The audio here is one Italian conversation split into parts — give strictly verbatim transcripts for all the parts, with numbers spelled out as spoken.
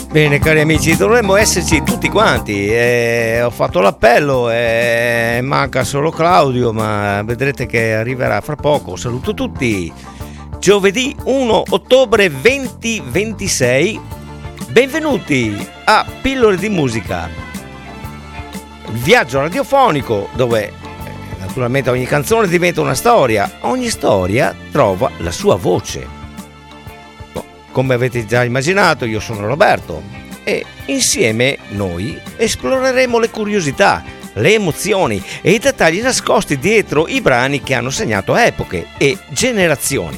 Bene cari amici, dovremmo esserci tutti quanti, eh, ho fatto l'appello, eh, manca solo Claudio, ma vedrete che arriverà fra poco. Saluto tutti. Giovedì primo ottobre duemilaventisei, benvenuti a Pillole di Musica, il viaggio radiofonico dove eh, naturalmente ogni canzone diventa una storia, ogni storia trova la sua voce. Come avete già immaginato, io sono Roberto e insieme noi esploreremo le curiosità, le emozioni e i dettagli nascosti dietro i brani che hanno segnato epoche e generazioni.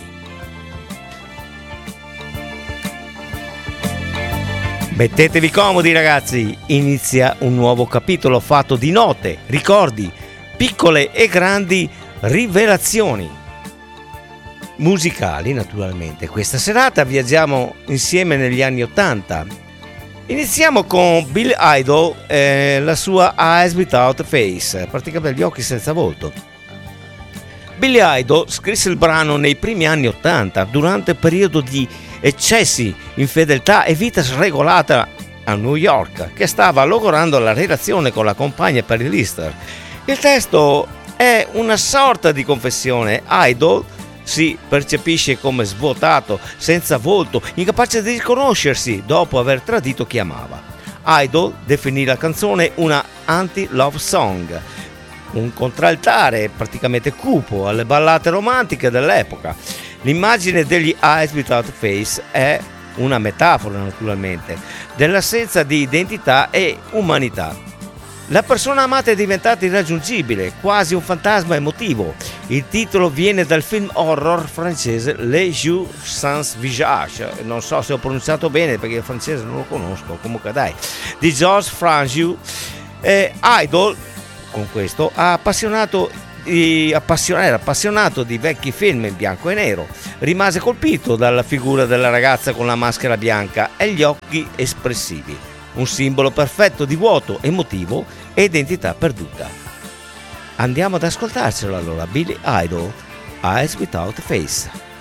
Mettetevi comodi ragazzi, inizia un nuovo capitolo fatto di note, ricordi, piccole e grandi rivelazioni musicali naturalmente. Questa serata viaggiamo insieme negli anni ottanta. Iniziamo con Billy Idol e la sua Eyes Without a Face, praticamente gli occhi senza volto. Billy Idol scrisse il brano nei primi anni ottanta, durante il periodo di eccessi, infedeltà e vita sregolata a New York, che stava logorando la relazione con la compagna per l'Easter. Il testo è una sorta di confessione. Idol si percepisce come svuotato, senza volto, incapace di riconoscersi dopo aver tradito chi amava. Idol definì la canzone una anti-love song, un contraltare praticamente cupo alle ballate romantiche dell'epoca. L'immagine degli Eyes Without a Face è una metafora naturalmente dell'assenza di identità e umanità. La persona amata è diventata irraggiungibile, quasi un fantasma emotivo. Il titolo viene dal film horror francese Les Yeux sans visage, non so se ho pronunciato bene perché il francese non lo conosco, comunque dai, di Georges Franju. Eh, Idol, con questo, ha appassionato, di, appassion- era appassionato di vecchi film in bianco e nero. Rimase colpito dalla figura della ragazza con la maschera bianca e gli occhi espressivi. Un simbolo perfetto di vuoto emotivo e identità perduta. Andiamo ad ascoltarcelo allora, Billy Idol, Eyes Without a Face.